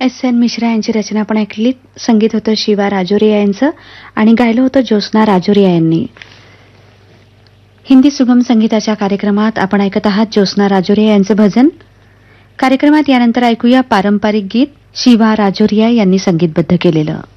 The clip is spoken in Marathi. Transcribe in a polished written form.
एस.एन. मिश्रा यांची रचना आपण ऐकली. संगीत होतं शिवा राजोरिया यांचं आणि गायलं होतं ज्योत्स्ना राजोरिया यांनी. हिंदी सुगम संगीताच्या कार्यक्रमात आपण ऐकत आहात ज्योत्स्ना राजोरिया यांचं भजन. कार्यक्रमात यानंतर ऐकूया पारंपरिक गीत शिवा राजोरिया यांनी संगीतबद्ध केलेलं.